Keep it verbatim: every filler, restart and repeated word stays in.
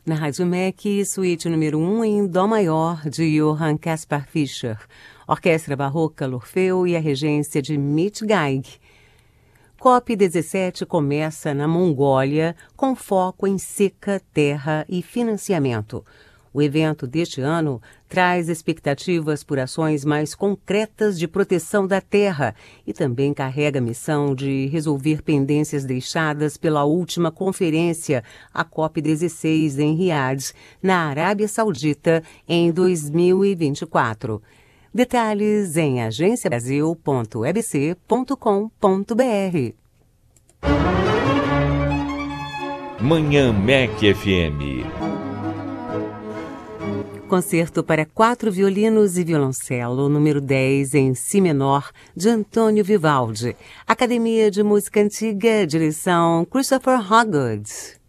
Na Rádio M E C, suíte número um em Dó maior, de Johann Caspar Fischer. Orquestra Barroca l'Orfeu e a regência de Mitch Geig. COP dezessete começa na Mongólia, com foco em seca, terra e financiamento. O evento deste ano traz expectativas por ações mais concretas de proteção da terra e também carrega a missão de resolver pendências deixadas pela última conferência, a COP dezesseis, em Riad, na Arábia Saudita, em dois mil e vinte e quatro. Detalhes em agência brasil ponto webc ponto com ponto br. Manhã M E C F M. Concerto para quatro violinos e violoncelo, número dez, em Si menor, de Antônio Vivaldi. Academia de Música Antiga, direção Christopher Hoggood.